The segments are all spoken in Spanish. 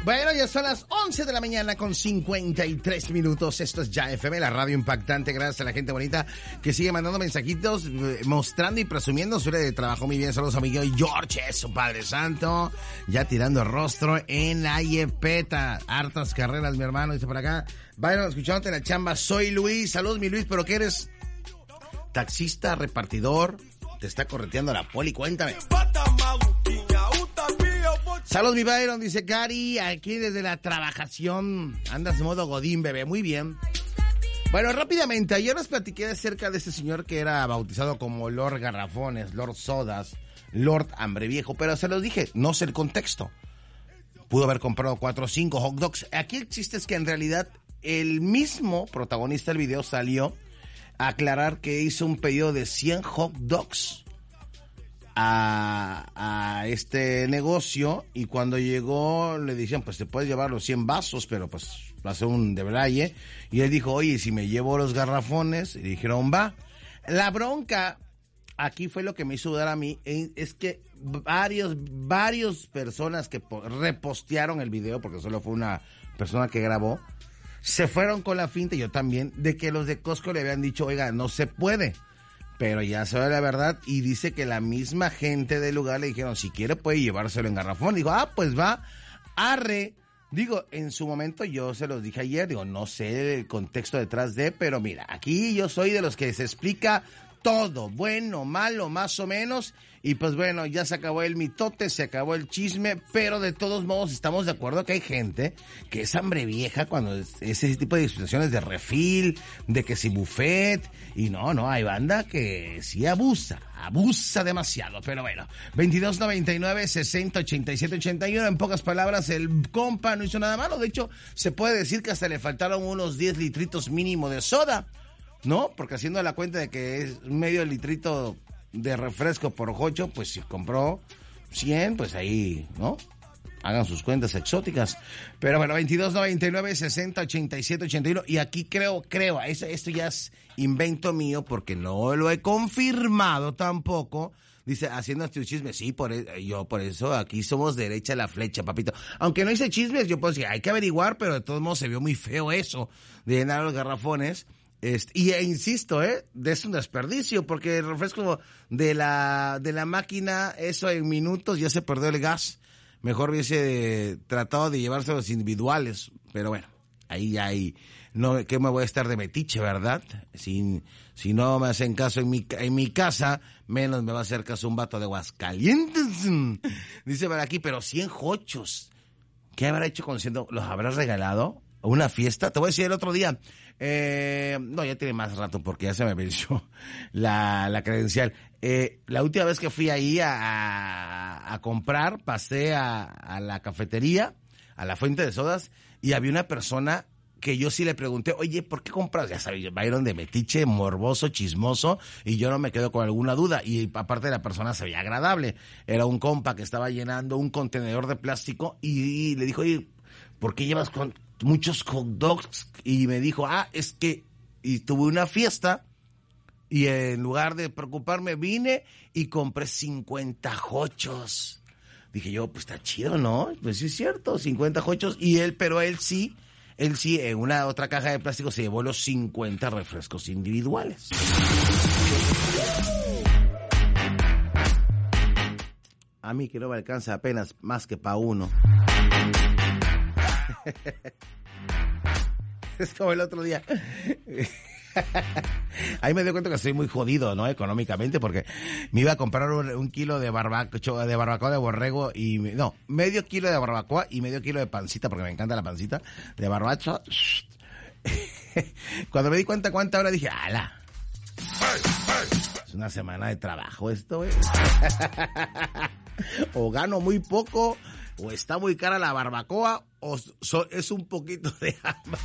Bueno, ya son las 11 de la mañana con 53 minutos. Esto es Ya FM, la radio impactante. Gracias a la gente bonita que sigue mandando mensajitos, mostrando y presumiendo su área de trabajo. Muy bien, saludos a mi amigo George, eso, Padre Santo. Ya tirando el rostro en la Yepeta. Hartas carreras, mi hermano, dice por acá. Byron, escuchándote en la chamba. Soy Luis. Saludos, mi Luis, ¿pero qué eres? Taxista, repartidor. Te está correteando la poli, cuéntame. Saludos, mi Byron, dice Cari, aquí desde la trabajación. Andas de modo godín, bebé, muy bien. Bueno, rápidamente, ayer les platiqué acerca de este señor que era bautizado como Lord Garrafones, Lord Sodas, Lord Hambre Viejo, pero se los dije, no sé el contexto. Pudo haber comprado 4 o 5 hot dogs. Aquí el chiste es que en realidad el mismo protagonista del video salió a aclarar que hizo un pedido de 100 hot dogs a este negocio, y cuando llegó le dijeron, pues te puedes llevar los 100 vasos, pero pues va a ser un debraye, y él dijo, oye, si me llevo los garrafones, y dijeron, va. La bronca aquí fue lo que me hizo dudar a mí, es que varios personas que repostearon el video, porque solo fue una persona que grabó, se fueron con la finta, y yo también, de que los de Costco le habían dicho, oiga, no se puede. Pero ya sabe la verdad, y dice que la misma gente del lugar le dijeron, si quiere puede llevárselo en garrafón. Digo, pues va, arre. Digo, en su momento yo se los dije ayer, digo, no sé el contexto detrás de, pero mira, aquí yo soy de los que se explica todo, bueno, malo, más o menos, y pues bueno, ya se acabó el mitote, se acabó el chisme, pero de todos modos estamos de acuerdo que hay gente que es hambre vieja cuando es ese tipo de situaciones de refil, de que si buffet, y no, hay banda que sí abusa demasiado, pero bueno, 2299-608781, en pocas palabras, el compa no hizo nada malo, de hecho, se puede decir que hasta le faltaron unos 10 litritos mínimo de soda, ¿no? Porque haciendo la cuenta de que es medio litrito de refresco por 8, pues si compró 100, pues ahí, ¿no? Hagan sus cuentas exóticas. Pero bueno, 2299-608781. Y aquí creo, esto ya es invento mío porque no lo he confirmado tampoco. Dice, haciendo este chisme, sí, por eso aquí somos derecha a la flecha, papito. Aunque no hice chismes, yo puedo decir, hay que averiguar, pero de todos modos se vio muy feo eso de llenar los garrafones. Insisto, es un desperdicio, porque el refresco de la máquina, eso en minutos ya se perdió el gas. Mejor hubiese tratado de llevarse los individuales, pero bueno, ahí ya hay, no, que me voy a estar de metiche, ¿verdad? Si no me hacen caso en mi casa, menos me va a hacer caso un vato de Aguascalientes. Dice por aquí, pero 100 jochos. ¿Qué habrá hecho con 100? ¿Los habrás regalado? ¿Una fiesta? Te voy a decir el otro día. No, ya tiene más rato porque ya se me venció la credencial. La última vez que fui ahí a comprar, pasé a la cafetería, a la fuente de sodas, y había una persona que yo sí le pregunté, oye, ¿por qué compras? Ya sabes, Byron de metiche, morboso, chismoso, y yo no me quedo con alguna duda. Y aparte la persona se veía agradable. Era un compa que estaba llenando un contenedor de plástico y le dijo, oye, ¿por qué llevas muchos hot dogs? Y me dijo, es que y tuve una fiesta y en lugar de preocuparme vine y compré 50 jochos. Dije yo, pues está chido, ¿no? Pues sí es cierto, 50 jochos. Pero él sí, en una otra caja de plástico se llevó los 50 refrescos individuales. A mí que no me alcanza apenas más que para uno. Es como el otro día. Ahí me doy cuenta que estoy muy jodido, ¿no? Económicamente, porque me iba a comprar un kilo de barbacoa de borrego y... No, medio kilo de barbacoa y medio kilo de pancita, porque me encanta la pancita, de barbacho. Cuando me di cuenta cuánta hora dije, ¡ala! Es una semana de trabajo esto, ¿eh? O gano muy poco, o está muy cara la barbacoa, o es un poquito de ambas.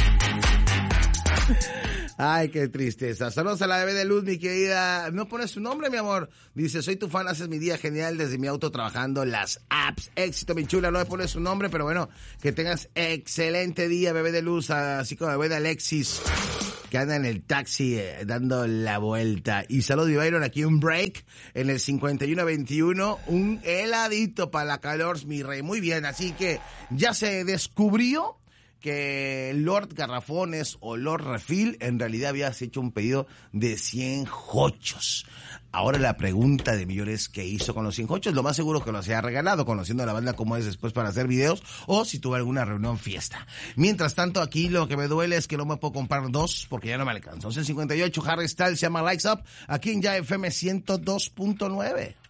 Ay, qué tristeza. Saludos a la bebé de luz, mi querida. No pones su nombre, mi amor. Dice, soy tu fan, haces mi día genial desde mi auto trabajando las apps. Éxito, mi chula. No le pones su nombre, pero bueno, que tengas excelente día, bebé de luz, así como bebé de Alexis. que anda en el taxi dando la vuelta. Y saludo y Byron, aquí un break en el 51-21, un heladito para la calor, mi rey. Muy bien, así que ya se descubrió que Lord Garrafones o Lord Refill en realidad habías hecho un pedido de 100 jochos. Ahora la pregunta de millones, ¿qué hizo con los 100 jochos? Lo más seguro que los haya regalado, conociendo a la banda como es después para hacer videos, o si tuvo alguna reunión, fiesta. Mientras tanto, aquí lo que me duele es que no me puedo comprar dos, porque ya no me alcanzó. 58, Harry Styles se llama Lights Up, aquí en Ya FM 102.9.